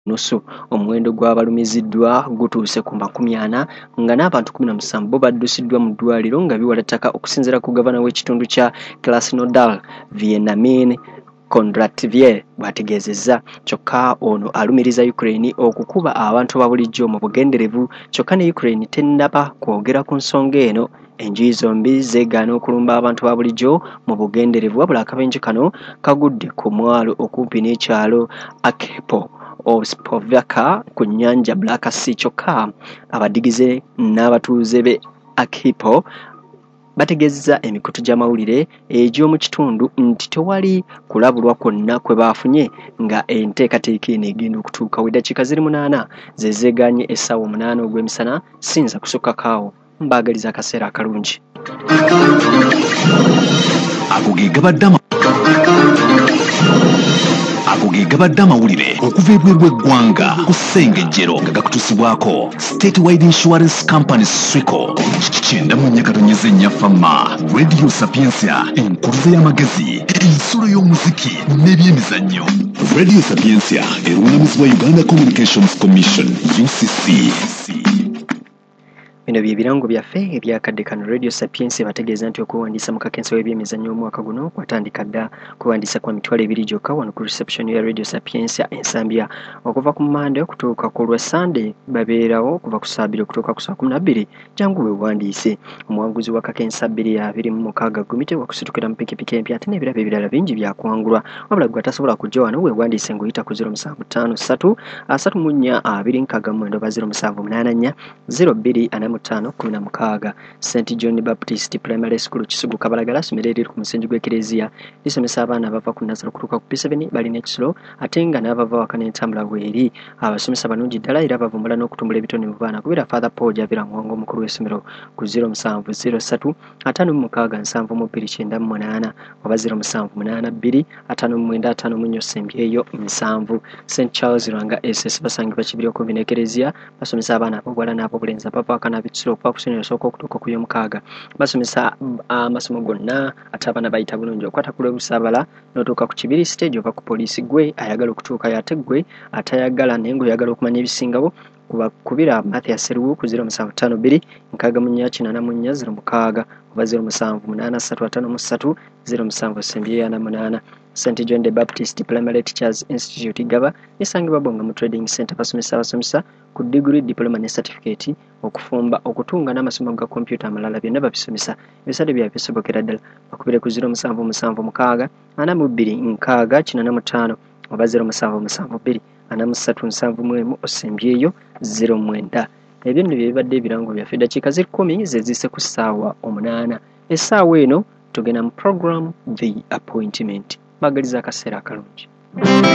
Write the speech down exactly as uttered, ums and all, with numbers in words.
nusu omuwendo gw'abalumiziddwa gutuuse ku makumi ana nga n'abantu kumi na musanvu bo baddusiddwa mu ddwaliro nga biwala ttaka okusinziira ku gavana w'ekitundu kya Krasnodar Veniamin Kondratiev bw'ategeezezza. Kyokka ono alumiriza Ukraine okukuba abantu ba bulijjo mu bugenderevu, kyokka ne Ukraine tennaba kwogera ku nsonga eno. Enjuyi zombi zeegaana okulumba abantu ba bulijjo mu bugenderevu, wabula akabenje kano kagudde ku mwalo okumpi n'ekyalo Akepo Ospovaka ku nnyanja Black Sea. Kyokka abadigize n'abatuuze be Akepo bategeezza emikutu gy'amawulire egy'omu kitundu nti tewali kulabulwa kwonna kwe baafunye nga enteekateeka eno egenda okutuuka. Weddakiika ziri munaana ze zeegaanye essaawa omunaana ogw'emisana. Sinza kusukkakaawo, mbaagaliza akaseera akalungi. Ago ge gabadde ago ge gabadde amawulire okuva ebweru bw'eggwanga ku ssengejjero nga gakutusibwako Statewide Insurance Company Swico kyenda mu nnya katonyeza ennyafama Radio Sapiensia, enkuluze y'amagezi, ensolo y'omuziki n'ebyemizannyo. Radio Sapiensia erungamizibwa Uganda Communications Commission U C C. Bino bye birango byaffe ebyakadde kano. Radio Sapiensia bategeeza nti okuwandiisa mu kakensa w'ebyemizannyo omwaka guno kwatandika dda kuwandiisa kwa mitwalo ebiri gyokka wano ku reception ya Radio Sapiensia ensambya okuva ku Monday okutuuka ku lwa Sunday. Babeerawo okuva ku saa bbiri okutuuka ku saa kumi na bbiri. Jangu weewandiise. Omuwanguzi wa kakensa bbiri abiri mu mukaaga gumite wakusitukira mu pikipiki empya ate n'ebirabo ebirala bingi byakuwangulwa, wabula gwe atasobola kujja wano weewandiise ng'oyita ku zero musanvu ttaano ssatu asatu mu nnya abiri nkaaga mu mwenda oba zero musanvu munaana nnya zero bbiri ana mu ttaano kumi na mukaaga. Saint John Baptist Primary School Kisugu Kabalagala ssomero eriri ku musingi gw'ekereziya lisomesa abaana abava ku Nazaro kutuuka ku P seven balina ekisulo ate nga n'abava waka n'entambula bweri. Abasomesa balungi ddala era bavumbula n'okutumbula ebitone mu baana kubira Father Paul Javira Muwango omukulu w'essomero ku zero musanvu zero ssatu ataano mu mukaaga nsanvu mu bbiri kyenda mu munaana oba zero musanvu munaana bbiri ataano mu mwenda ataano mu nnyo sembyeyo nsanvu. Saint Charles Lwanga S S basangibwa Kibiri okumpi n'ekereziya basomesa abaana ab'obuwala n'ab'obulenzi abava waka n'ab'ekisulo okuva ku ssomero esooka okutuuka ku y'omukaaga. Basomesa amasomo gonna ate abaana bayita bulungi okwata ku lw'obusaabala n'otuuka ku Kibiri stage ova ku poliisi. Gwe ayagala okutuukayo ate gwe atayagala naye ng'oyagala okumanya ebisingabo kubira Mathias Seruwu ku zero musanvu ttaano bbiri nkaaga mu nnya kinaana mu nnya zero mukaaga oba zero musanvu munaana ssatu ataano mu ssatu zero musanvu sembyeyo ana munaana. Saint John the Baptist Primary Teachers Institute Gaba esangibwa Bonga mu Trading Center basomesa abasomesa ku degree diploma ne certificate okufumba okutunga n'amasomo ga computer amalala byonna babisomesa. Ebisale byabwe bisobokera ddala bakubire ku zero musanvu musanvu mukaaga ana mu bbiri nkaaga kinaana mu ttaano oba zero musanvu musanvu bbiri ana mu ssatu nsanvu mu emu osembyeyo zero mwenda. Ebyo nno bye bibadde ebirango byaffe. Eddakiika ziri kkumi ze zisse ku ssaawa omunaana. Essaawa eno tugenda mu program The Appointment. Mbagaliza akaseera akalungi.